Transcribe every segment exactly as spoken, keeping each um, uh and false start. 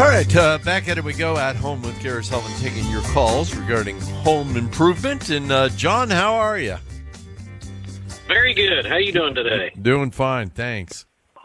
All right, uh, back at it we go. At Home with Gary Sullivan, taking your calls regarding home improvement. And uh, John, how are you? Very good. How you doing today? Doing fine, thanks.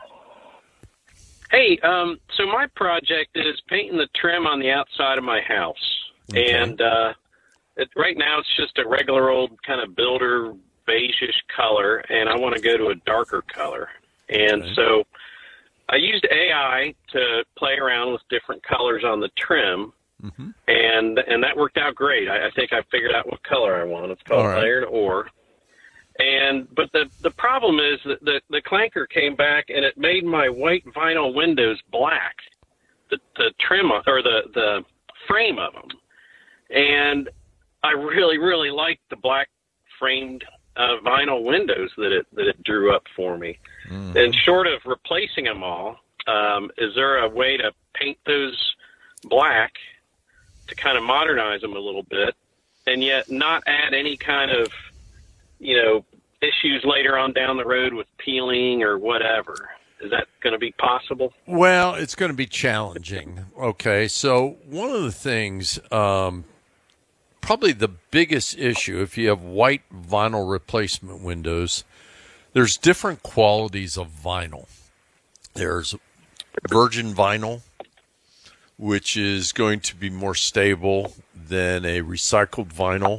Hey, um, so my project is painting the trim on the outside of my house. Okay. And uh, it, right now it's just a regular old kind of builder beige-ish color, and I want to go to a darker color. And okay. so I used A I to play around with different colors on the trim, mm-hmm. and and that worked out great. I, I think I figured out what color I want. It's called right. layered ore. And but the the problem is that the the clanker came back and it made my white vinyl windows black, the the trim or the the frame of them, and I really really liked the black framed uh, vinyl windows that it that it drew up for me. Mm-hmm. And short of replacing them all, um, is there a way to paint those black to kind of modernize them a little bit, and yet not add any kind of, you know, issues later on down the road with peeling or whatever? Is that going to be possible? Well, it's going to be challenging. Okay, so one of the things, um, probably the biggest issue, if you have white vinyl replacement windows, there's different qualities of vinyl. There's virgin vinyl, which is going to be more stable than a recycled vinyl.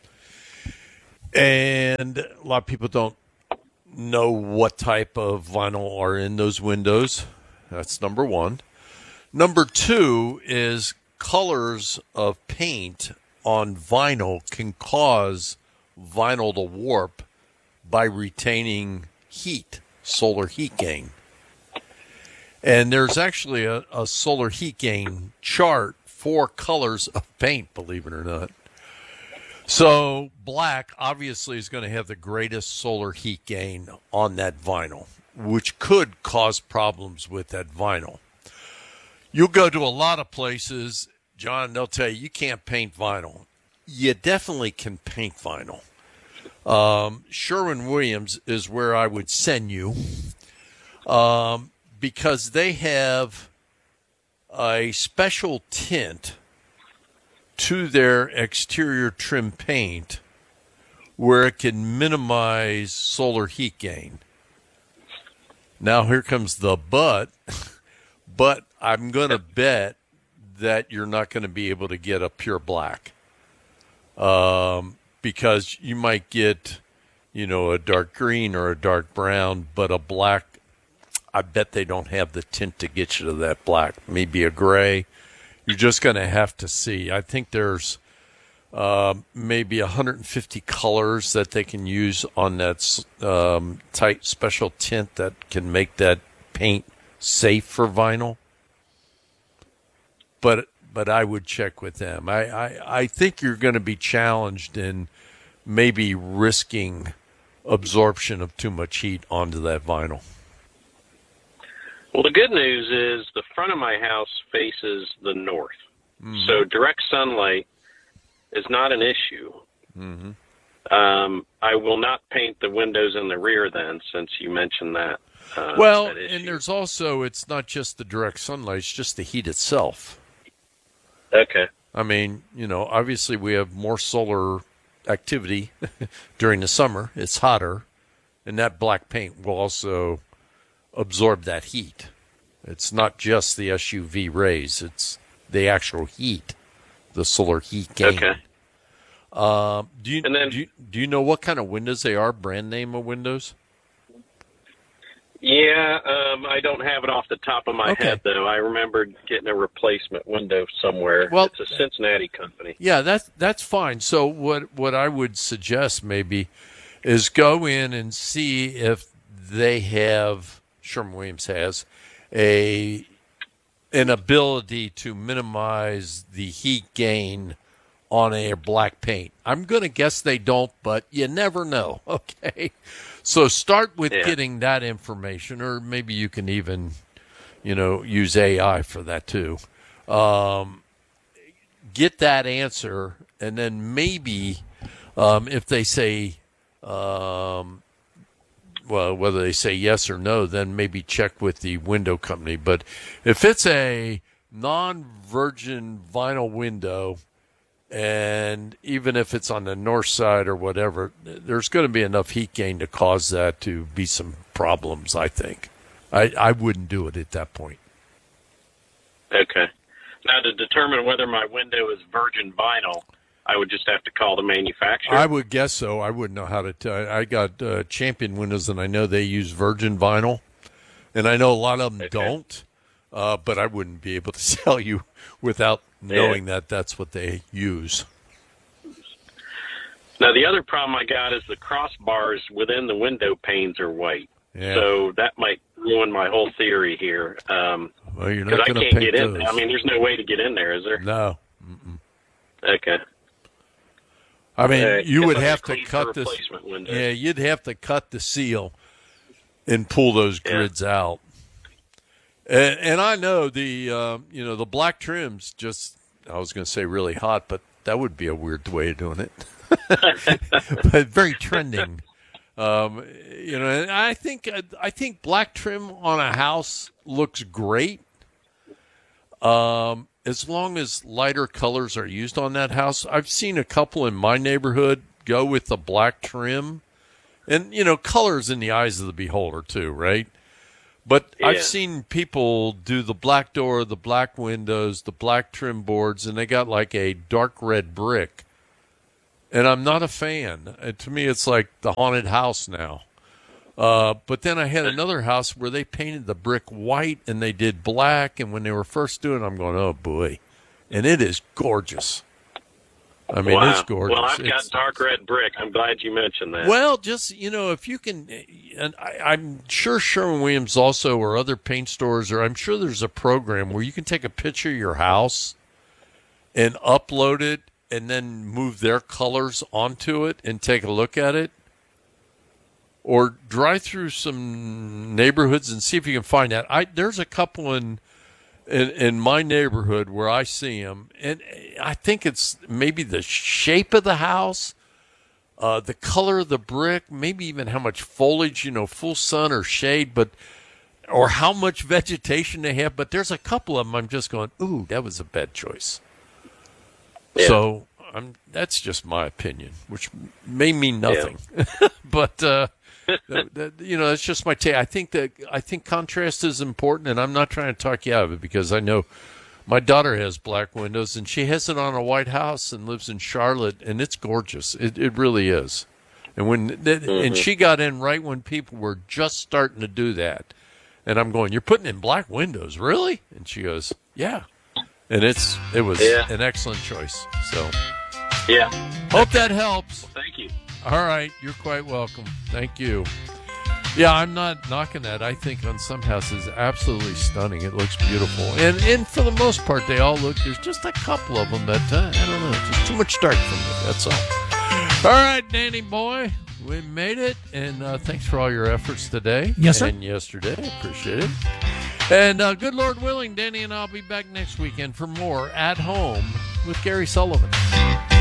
And a lot of people don't know what type of vinyl are in those windows. That's number one. Number two is colors of paint on vinyl can cause vinyl to warp by retaining heat, solar heat gain. And there's actually a, a solar heat gain chart for colors of paint, believe it or not. So black obviously is going to have the greatest solar heat gain on that vinyl, which could cause problems with that vinyl. You'll go to a lot of places, John, they'll tell you you can't paint vinyl. You definitely can paint vinyl. Um, Sherwin-Williams is where I would send you, um, because they have a special tint to their exterior trim paint where it can minimize solar heat gain. Now here comes the but, but I'm going to bet that you're not going to be able to get a pure black. Um, because you might get, you know, a dark green or a dark brown, but a black, I bet they don't have the tint to get you to that black. Maybe a gray. You're just going to have to see. I think there's uh, maybe one hundred fifty colors that they can use on that um, tight special tint that can make that paint safe for vinyl. But but I would check with them. I, I, I think you're going to be challenged in maybe risking absorption of too much heat onto that vinyl. Well, the good news is the front of my house faces the north. Mm-hmm. So direct sunlight is not an issue. Mm-hmm. Um, I will not paint the windows in the rear then, since you mentioned that. Uh, well, that and there's also, it's not just the direct sunlight, it's just the heat itself. Okay. I mean, you know, obviously we have more solar activity during the summer. It's hotter, and that black paint will also absorb that heat. It's not just the S U V rays, it's the actual heat, the solar heat gain. Okay. Uh, do you, and then, do you do you know what kind of windows they are, brand name of windows? Yeah, um, I don't have it off the top of my okay. head, though. I remember getting a replacement window somewhere. Well, it's a Cincinnati company. Yeah, that's, that's fine. So what, what I would suggest maybe is go in and see if they have, Sherwin-Williams has, a an ability to minimize the heat gain on a black paint. I'm going to guess they don't, but you never know, okay? So start with yeah. getting that information, or maybe you can even, you know, use A I for that too. Um, get that answer, and then maybe um, if they say, um, well, whether they say yes or no, then maybe check with the window company. But if it's a non-virgin vinyl window, and even if it's on the north side or whatever, there's going to be enough heat gain to cause that to be some problems, I think. I, I wouldn't do it at that point. Okay. Now, to determine whether my window is virgin vinyl, I would just have to call the manufacturer. I would guess so. I wouldn't know how to tell. I got uh, Champion windows, and I know they use virgin vinyl, and I know a lot of them Okay. don't, uh, but I wouldn't be able to tell you without knowing yeah. that that's what they use. Now, the other problem I got is the crossbars within the window panes are white. Yeah. So that might ruin my whole theory here. Um, well, you're Because not I going to can't paint get in. those. I mean, there's no way to get in there, is there? No. Mm-mm. Okay. I mean, Uh, you guess would I have gotta to clean cut the this. replacement window. Yeah, you'd have to cut the seal and pull those Yeah. grids out. And, and I know the uh, you know the black trim's just, I was going to say really hot, but that would be a weird way of doing it. But very trending. Um, you know, and I think I think black trim on a house looks great. Um, as long as lighter colors are used on that house. I've seen a couple in my neighborhood go with the black trim, and you know, colors in the eyes of the beholder too, right? But Yeah. I've seen people do the black door, the black windows, the black trim boards, and they got like a dark red brick. And I'm not a fan. And to me, it's like the haunted house now. Uh, but then I had another house where they painted the brick white and they did black. And when they were first doing it, I'm going, oh, boy. And it is gorgeous. I mean, wow. it's gorgeous. Well, I've got It's- dark red brick. I'm glad you mentioned that. Well, just, you know, if you can, and I, I'm sure Sherwin-Williams also, or other paint stores, or I'm sure there's a program where you can take a picture of your house and upload it and then move their colors onto it and take a look at it. Or drive through some neighborhoods and see if you can find that. I There's a couple in in, in my neighborhood where I see them, and I think it's maybe the shape of the house, uh, the color of the brick, maybe even how much foliage, you know, full sun or shade, but or how much vegetation they have. But there's a couple of them I'm just going, ooh, that was a bad choice. Yeah. So I'm, that's just my opinion, which may mean nothing. Yeah. but, uh, that, that, you know, that's just my take. I think that I think contrast is important, and I'm not trying to talk you out of it because I know my daughter has black windows, and she has it on a white house and lives in Charlotte, and it's gorgeous. It it really is. And when mm-hmm. and she got in right when people were just starting to do that, and I'm going, "You're putting in black windows, really?" And she goes, "Yeah." And it's it was yeah. an excellent choice. So, yeah. Hope that helps. Well, thank you. All right, you're quite welcome. Thank you. Yeah, I'm not knocking that. I think on some houses, absolutely stunning. It looks beautiful, and and for the most part, they all look. There's just a couple of them that uh, I don't know, just too much dark for me. That's all. All right, Danny boy, we made it, and uh, thanks for all your efforts today. Yes, sir. And yesterday, appreciate it. And uh, good Lord willing, Danny and I'll be back next weekend for more At Home with Gary Sullivan.